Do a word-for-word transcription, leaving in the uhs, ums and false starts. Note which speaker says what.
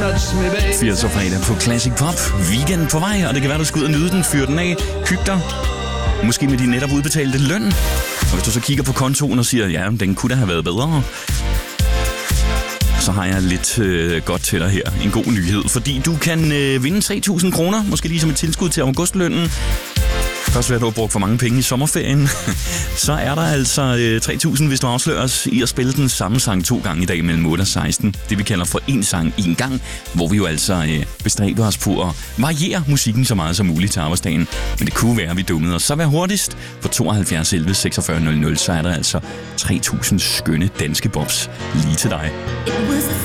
Speaker 1: firs fredag på Classic Pop. Weekend på vej, og det kan være, du skal ud og nyde den, fyr den af, hygge dig. Måske med din netop udbetalte løn. Og hvis du så kigger på kontoen og siger, ja, den kunne da have været bedre, så har jeg lidt øh, godt til dig her. En god nyhed, fordi du kan øh, vinde tre tusind kroner, måske lige som et tilskud til augustlønnen. Først vil du have brugt for mange penge i sommerferien. Så er der altså øh, tre tusind, hvis du afslører os i at spille den samme sang to gange i dag mellem otte og seksten. Det vi kalder for en sang en gang, hvor vi jo altså øh, bestræber os på at variere musikken så meget som muligt til arbejdsdagen. Men det kunne være, at vi dummede os. Så vær hurtigst på tooghalvfjerds elleve seksogfyrre nul nul, så er der altså tre tusind skønne danske bobs lige til dig.